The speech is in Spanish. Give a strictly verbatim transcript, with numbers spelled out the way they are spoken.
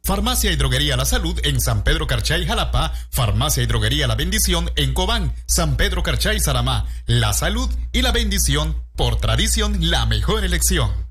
Farmacia y Droguería La Salud en San Pedro Carchay, Jalapa. Farmacia y Droguería La Bendición en Cobán, San Pedro Carchay, Saramá. La salud y la bendición, por tradición, la mejor elección.